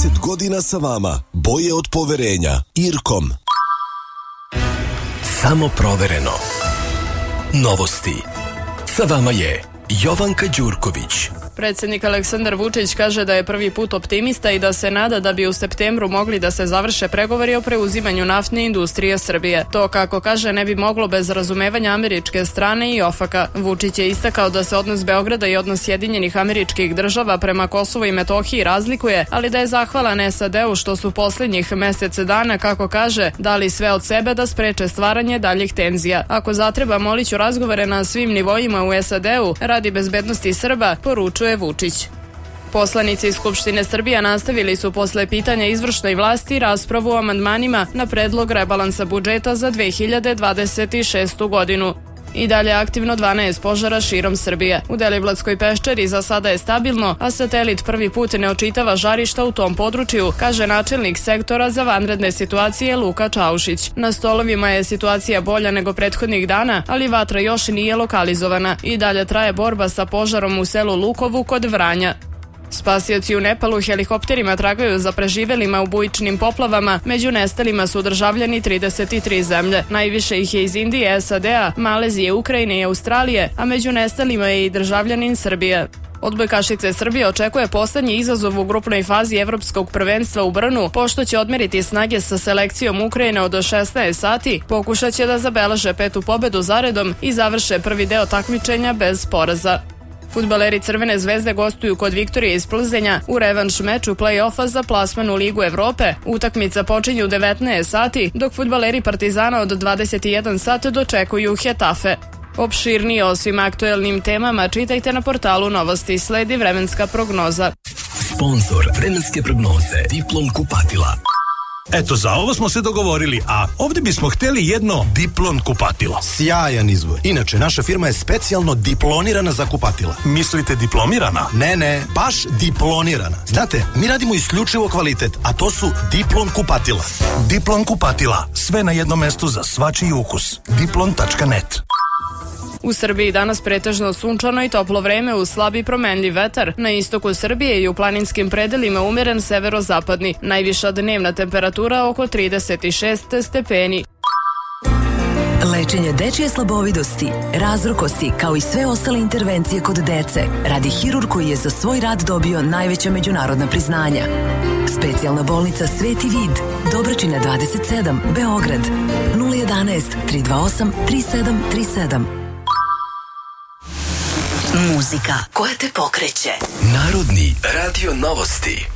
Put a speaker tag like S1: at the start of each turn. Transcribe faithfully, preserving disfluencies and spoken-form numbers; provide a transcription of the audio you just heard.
S1: trideset godina sa vama. Boje od poverenja. Irkom.
S2: Samo provereno. Novosti. Sa vama je Jovanka Đurković.
S3: Predsjednik Aleksandar Vučić kaže da je prvi put optimista i da se nada da bi u septembru mogli da se završe pregovori o preuzimanju naftne industrije Srbije. To, kako kaže, ne bi moglo bez razumevanja američke strane i OFAK-a. Vučić je istakao da se odnos Beograda i odnos Sjedinjenih Američkih Država prema Kosovu i Metohiji razlikuje, ali da je zahvalan S A D-u što su posljednjih mesec dana, kako kaže, dali sve od sebe da spreče stvaranje daljih tenzija. Ako zatreba, moliću razgovore na svim nivoima u S A D-u radi bezbednosti Srba, poručuje Vučić. Poslanici Skupštine Srbije nastavili su posle pitanja izvršnoj vlasti raspravu o amandmanima na predlog rebalansa budžeta za dve hiljade dvadeset šestu godinu. I dalje aktivno dvanaest požara širom Srbije. U Deliblatskoj peščari za sada je stabilno, a satelit prvi put ne očitava žarišta u tom području, kaže načelnik sektora za vanredne situacije Luka Čaušić. Na stolovima je situacija bolja nego prethodnih dana, ali vatra još nije lokalizovana. I dalje traje borba sa požarom u selu Lukovu kod Vranja. Spasioci u Nepalu helikopterima tragaju za preživelima u bujičnim poplavama, među nestalima su državljani trideset tri zemlje. Najviše ih je iz Indije, S A D-a, Malezije, Ukrajine i Australije, a među nestalima je i državljanin Srbije. Odbojkašice Srbije očekuje poslednji izazov u grupnoj fazi evropskog prvenstva u Brnu, pošto će odmeriti snage sa selekcijom Ukrajine od šesnaest sati, pokušat će da zabeleže petu pobedu zaredom i završe prvi deo takmičenja bez poraza. Fudbaleri Crvene zvezde gostuju kod Viktorije iz Plzenja u revanš meču play-offa za plasman u Ligu Evrope. Utakmica počinje u devetnaest sati, dok fudbaleri Partizana od dvadeset jedan sat dočekuju Hetafe. Opširnije o svim aktuelnim temama čitajte na portalu Novosti. Sledi vremenska prognoza.
S2: Sponzor vremenske prognoze Diplom kupatila.
S4: Eto, za ovo smo se dogovorili, a ovdje bismo htjeli jedno Diplon kupatilo.
S5: Sjajan izbor. Inače, naša firma je specijalno diplonirana za kupatila.
S4: Mislite diplomirana?
S5: Ne, ne, baš diplonirana. Znate, mi radimo isključivo kvalitet, a to su Diplon kupatila.
S4: Diplon kupatila. Sve na jednom mestu za svačiji ukus. diplon tačka net.
S3: U Srbiji danas pretežno sunčano i toplo vreme uz slab i promenljiv vetar. Na istoku Srbije i u planinskim predelima umeren severozapadni. Najviša dnevna temperatura oko trideset šest stepeni.
S6: Lečenje dečije slabovidosti, razrokosti, kao i sve ostale intervencije kod dece, radi hirurg koji je za svoj rad dobio najveća međunarodna priznanja. Specijalna bolnica Sveti Vid, Dobračina dvadeset sedam, Beograd, nula jedanaest, tri dva osam, tri sedam tri sedam. Muzika koja te pokreće.
S2: Narodni radio novosti.